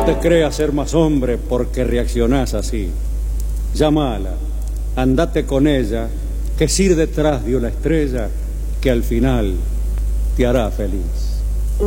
No te creas ser más hombre porque reaccionás así. Llámala, andate con ella, que es ir detrás de una estrella que al final te hará feliz.